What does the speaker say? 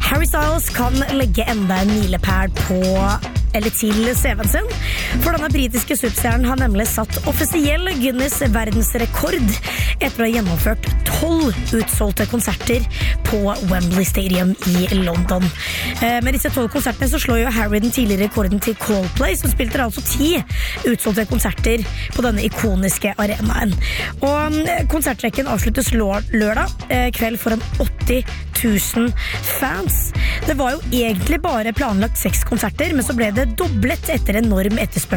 Harry Styles kan legge enda en milepæl på eller til CV-en sin, for denne britiske superstjernen har nemlig satt offisiell Guinness verdensrekord etter å ha gjennomført 12 utsolgte konserter på Wembley Stadium i London. Med disse 12 konsertene så slår jo Harry den tidligere rekorden til Coldplay, som spilte altså 10 utsolgte konserter på denne ikoniske arenaen. Og konsertrekken avsluttes lørdag kveld foran 80 000 fans. Det var jo egentlig bare planlagt 6 konserter, men så ble det doblet etter enorm etterspørsel